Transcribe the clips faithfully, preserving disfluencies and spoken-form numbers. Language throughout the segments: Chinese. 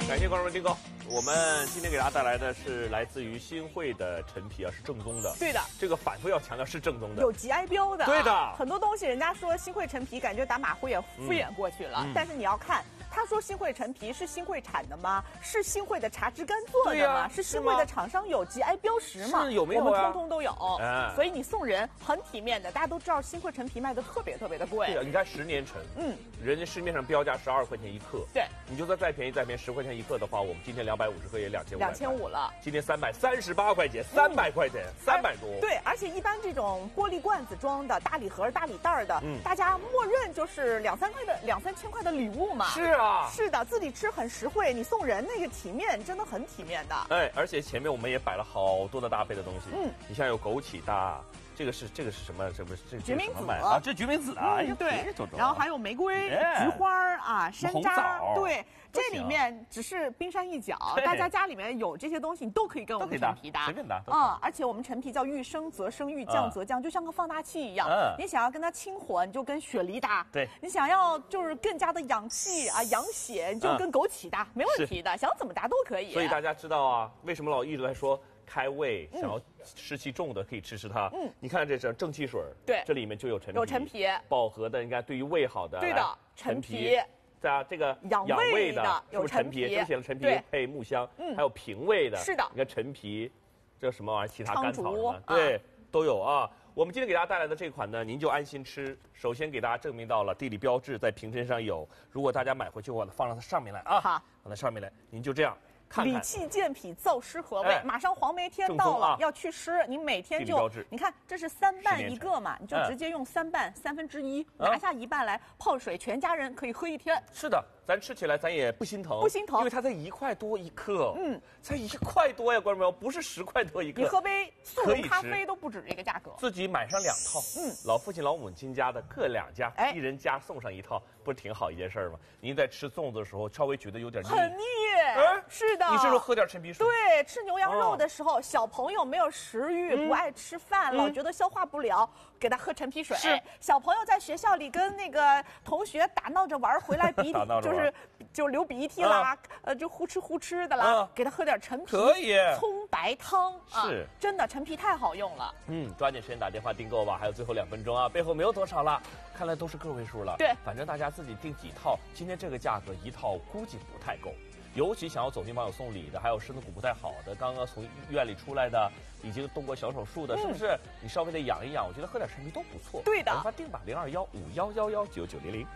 感谢观众们订购。我们今天给大家带来的是来自于新会的陈皮啊，是正宗的。 对的， 这个反复要强调是正宗的， 有 G I 标的。 对的， 很多东西人家说新会陈皮，感觉打马虎眼敷衍过去了，嗯、但是你要看。他说新会陈皮是新会产的吗？是新会的茶枝干做的吗？是新会的厂商有 G I 标识吗？ 是有没有、啊？ 我们通通都有。 哎、 所以你送人很体面的。大家都知道新会陈皮卖的特别特别的贵。 对啊，你看十年陈，嗯，人家市面上标价十二块钱一克。 对， 你就算再便宜再便宜十块钱一克的话，我们今天两百五十克也两千五。 两千五了。 今天三百三十八块钱，三百块钱，三百多。 对，而且一般这种玻璃罐子装的大礼盒、大礼袋的，嗯，大家默认就是两三块的、两三千块的礼物嘛。 是啊， 是的，自己吃很实惠，你送人那个体面真的很体面的。 哎，而且前面我们也摆了好多的搭配的东西，嗯，你像有枸杞的，这个是这个是什么？这不是这决明子啊，这决明子啊， 嗯、对，然后还有玫瑰、菊花啊、山楂，对，这里面只是冰山一角，大家家里面有这些东西，你都可以跟我们陈皮搭， 随便搭。 嗯，而且我们陈皮叫遇生则生，遇降则降，就像个放大器一样。嗯，你想要跟它清火，你就跟雪梨搭； 对， 你想要就是更加的养气啊、养血，你就跟枸杞搭，没问题的，想怎么搭都可以。 所以大家知道啊，为什么老一直在说？开胃，想要湿气重的可以吃吃它。嗯，你看这是正气水， 对， 这里面就有陈皮， 有陈皮， 饱和的，应该对于胃好的。 对的，陈皮。 在啊，这个养胃的有陈皮，这写了陈皮配木香，嗯，还有平胃的。 是的， 你看陈皮，这什么玩意儿？其他甘草什么？对，都有啊。我们今天给大家带来的这款呢，您就安心吃。首先给大家证明到了地理标志在瓶身上有，如果大家买回去的话，放到它上面来啊， 好， 放在上面来，您就这样。看看理气健脾燥湿和胃，哎、马上黄梅天到了，啊、要祛湿，你每天就你看这是三瓣一个嘛，你就直接用三瓣、嗯、三分之一拿下一半来泡水，全家人可以喝一天。 是的，咱吃起来咱也不心疼， 不心疼， 因为它才一块多一克，嗯，才一块多呀，观众朋友，不是十块多一克。 你喝杯速溶咖啡都不止这个价格。 自己买上两套，嗯，老父亲老母亲家的各两家，哎，一人家送上一套，不是挺好一件事吗？您在吃粽子的时候稍微觉得有点腻， 很腻，哎，是的， 你这时候喝点陈皮水。 对，吃牛羊肉的时候，哦、小朋友没有食欲，嗯、不爱吃饭，嗯、老觉得消化不了，给他喝陈皮水。 是， 小朋友在学校里跟那个同学打闹着玩，回来鼻涕就是就流鼻涕啦，啊、呃，就呼哧呼哧的啦，啊、给他喝点陈皮， 可以， 葱白汤， 是、啊， 真的陈皮太好用了。 嗯，抓紧时间打电话订购吧，还有最后两分钟啊，背后没有多少了，看来都是个位数了。 对， 反正大家自己订几套，今天这个价格一套估计不太够。尤其想要走亲访友送礼的，还有身子骨不太好的，刚刚从医院里出来的，已经动过小手术的，嗯、是不是？你稍微的养一养，我觉得喝点陈皮都不错。 对的， 发定吧，零二幺五幺幺幺九九零零。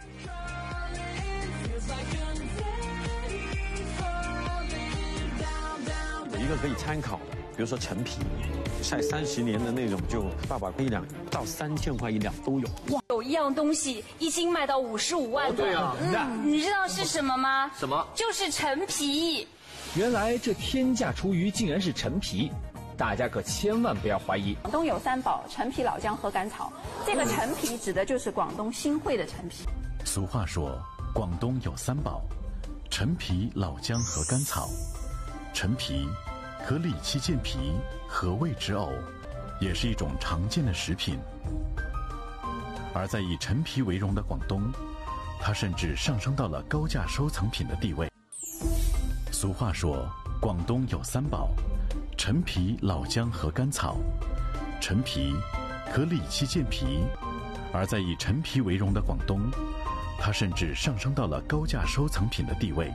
一个可以参考的，比如说陈皮，晒三十年的那种，就八百块一两，到三千块一两都有。 哇，有一样东西一斤卖到五十五万的， 哦、对啊， 嗯，你知道是什么吗？ 什么？ 就是陈皮。 原来这天价厨余竟然是陈皮，大家可千万不要怀疑。 广东有三宝：陈皮、老姜和甘草。这个陈皮指的就是广东新会的陈皮。 俗话说，广东有三宝：陈皮、老姜和甘草。陈皮可理气健脾、和胃止呕，也是一种常见的食品。而在以陈皮为荣的广东，它甚至上升到了高价收藏品的地位。俗话说，广东有三宝：陈皮、老姜和甘草。陈皮可理气健脾，而在以陈皮为荣的广东，它甚至上升到了高价收藏品的地位。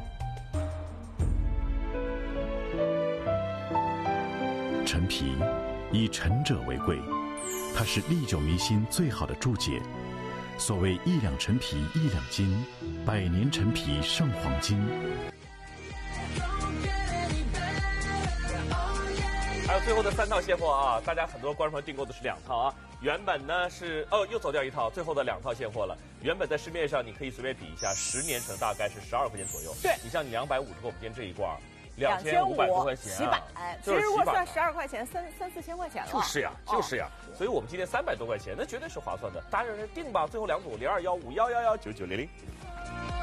陈皮以陈者为贵，它是历久弥新最好的注解。所谓一两陈皮一两斤，百年陈皮胜黄金。 还有最后的三套现货啊，大家很多观众朋友订购的是两套啊，原本呢是哦又走掉一套，最后的两套现货了。原本在市面上你可以随便比一下，十年陈大概是十二块钱左右。 对， 你像你两百五十克，我们今天这一罐。 两千五百多块钱， 洗版，其实如果算十二块钱，三三四千块钱了。 就是呀，就是呀，所以我们今天三百多块钱，那绝对是划算的。大家认定吧，最后两组零二幺五幺幺幺九九零零。